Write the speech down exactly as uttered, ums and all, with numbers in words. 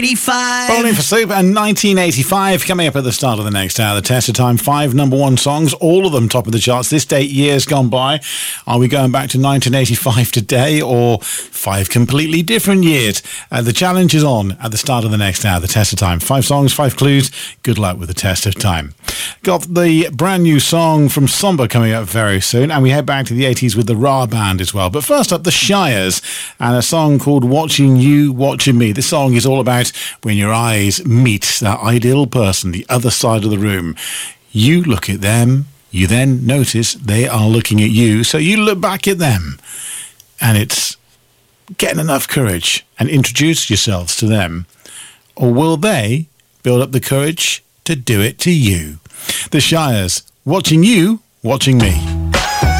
eighty-five. Bowling for Soup and nineteen eighty-five coming up at the start of the next hour. The Test of Time, five number one songs, all of them top of the charts. This date, years gone by. Are we going back to nineteen eighty-five today or five completely different years? Uh, the challenge is on at the start of the next hour. The Test of Time, five songs, five clues. Good luck with the Test of Time. Got the brand new song from Somber coming up very soon, and we head back to the eighties with the Ra Band as well. But first up, the Shires and a song called Watching You, Watching Me. This song is all about when your eyes meet that ideal person, the other side of the room. You look at them, you then notice they are looking at you, so you look back at them. And it's getting enough courage and introduce yourselves to them. Or will they build up the courage to do it to you? The Shires, Watching You, Watching Me.